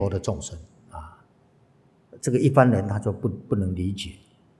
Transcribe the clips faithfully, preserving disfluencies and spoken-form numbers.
佛的众生啊，这个一般人他就不不能理解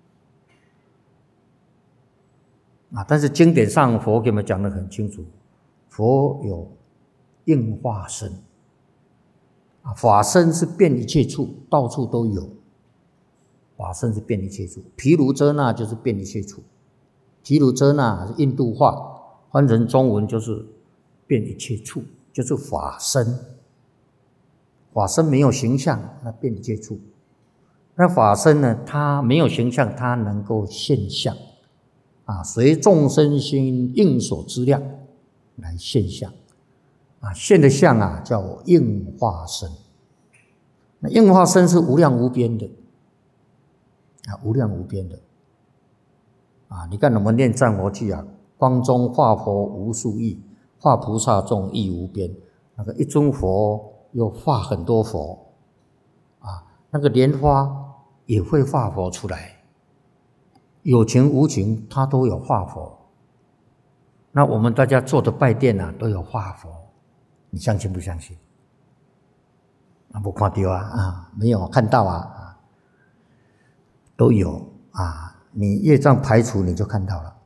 啊。但是经典上佛给我们讲得很清楚，佛有应化身啊，法身是遍一切处，到处都有。法身是遍一切处，毗卢遮那就是遍一切处，毗卢遮那是印度话，翻成中文就是遍一切处，就是法身。法身没有形象，那遍一切处。那法身呢，它没有形象，它能够现象啊，随众生心应所知量来现象啊，现的相啊叫应化身。那应化身是无量无边的啊，无量无边的啊！你看我们念战佛偈啊，光中化佛无数亿，化菩萨众亦无边。那个一尊佛又化很多佛啊，那个莲花也会化佛出来，有情无情它都有化佛。那我们大家做的拜殿啊，都有化佛，你相信不相信？啊，没看到啊，啊，没有看到啊，啊，都有啊。你业障排除，你就看到了。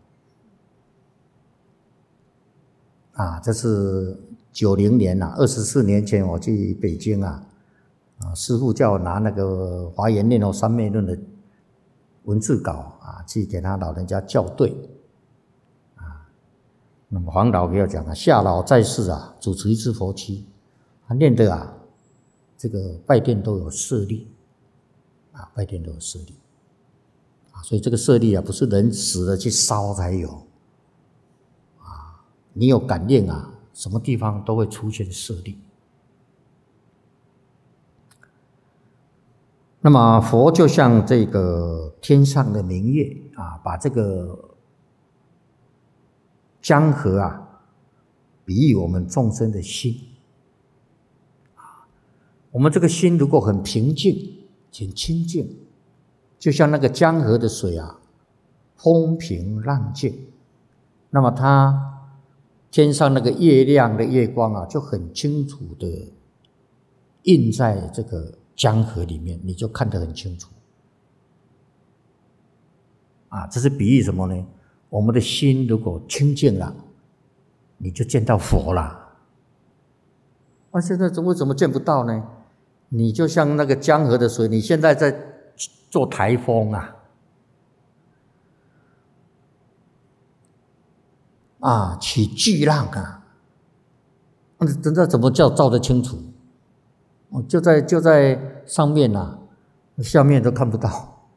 啊，这是九零年啊，二十四年前我去北京啊，啊，师父叫我拿那个《华严念佛三昧论》的文字稿啊，去给他老人家校对。啊，那么黄老给我讲啊，夏老在世啊，主持一次佛七，他念的啊。这个拜殿都有舍利啊，拜殿都有舍利啊，所以这个舍利啊，不是人死了去烧才有啊，你有感应啊，什么地方都会出现舍利。那么佛就像这个天上的明月啊，把这个江河啊，比喻我们众生的心。我们这个心如果很平静、很清净，就像那个江河的水啊，风平浪静，那么它天上那个月亮的月光啊，就很清楚的映在这个江河里面，你就看得很清楚。啊，这是比喻什么呢？我们的心如果清净了，你就见到佛了。啊，现在为什么见不到呢？你就像那个江河的水，你现在在做台风啊，啊，起巨浪啊，那真的怎么叫照得清楚？哦，就在就在上面啊，下面都看不到。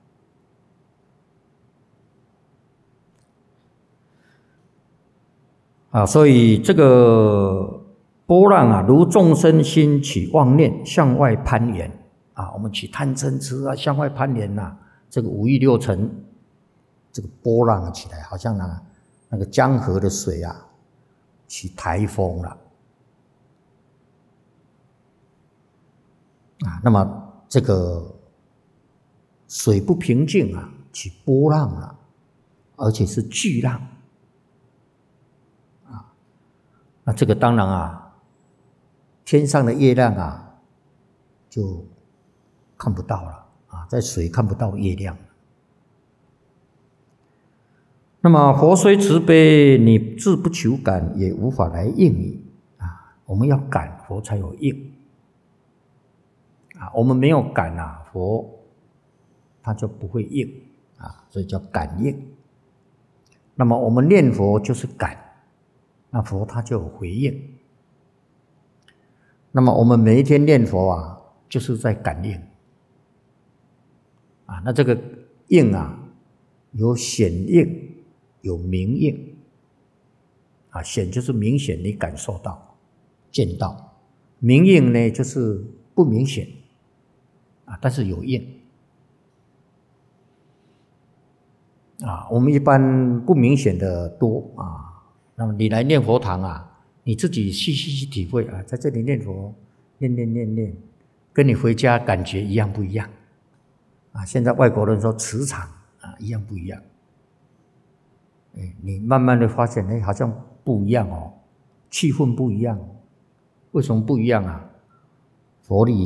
啊，所以这个波浪啊，如众生心起妄念，向外攀援啊，我们起贪嗔痴啊，向外攀援呐、啊，这个五欲六尘，这个波浪起来，好像那那个江河的水啊，起台风了啊。那么这个水不平静啊，起波浪了，而且是巨浪啊。那这个当然啊。天上的月亮啊，就看不到了啊，在水看不到月亮。那么佛虽慈悲，你自不求感，也无法来应你啊。我们要感，佛才有应啊。我们没有感啊，佛他就不会应啊，所以叫感应。那么我们念佛就是感，那佛他就有回应。那么我们每一天念佛啊，就是在感应啊。那这个应啊，有显应，有明应啊。显就是明显，你感受到、见到；明应呢，就是不明显啊，但是有应啊。我们一般不明显的多啊。那么你来念佛堂啊。你自己细细去体会啊，在这里念佛，念念念念，跟你回家感觉一样不一样？啊，现在外国人说磁场啊，一样不一样？哎，你慢慢的发现，哎，好像不一样哦，气氛不一样。为什么不一样啊？佛力